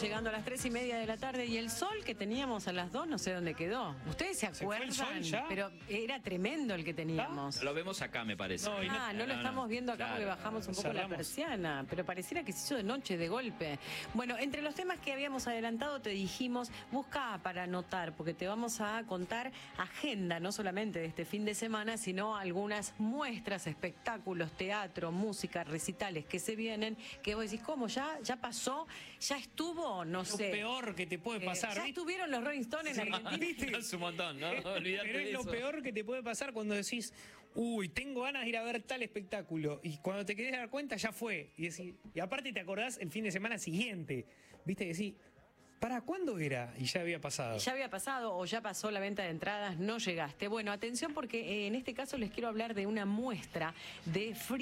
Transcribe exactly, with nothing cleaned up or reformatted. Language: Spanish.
llegando a las tres y media de la tarde y el sol que teníamos a las dos no sé dónde quedó. Ustedes se acuerdan, ¿Se fue el sol ya? Pero era tremendo el que teníamos. Lo vemos acá, me parece. No, no, ah, no, no lo estamos viendo acá claro, porque bajamos un poco cerramos. la persiana, pero pareciera que se hizo de noche, de golpe. Bueno, entre los temas que habíamos adelantado te dijimos, busca para anotar, porque te vamos a contar agenda, no solamente de este fin de semana, sino algunas muestras, espectáculos, teatro, música, recitales que se vienen, que vos decís, ¿cómo? ¿Ya, ya pasó? ¿Ya estuvo? No lo sé. Lo peor que te puede pasar. Eh, ¿Ya estuvieron los Rolling Stones en Argentina? ¿Viste? Es un montón, ¿no? Olvídate Pero es de lo eso. peor que te puede pasar cuando decís, uy, tengo ganas de ir a ver tal espectáculo. Y cuando te querés dar cuenta, ya fue. Y, decís, y aparte te acordás el fin de semana siguiente. ¿Viste? Y decís, ¿para cuándo era? Y ya había pasado. Ya había pasado o ya pasó la venta de entradas, no llegaste. Bueno, atención porque eh, en este caso les quiero hablar de una muestra de free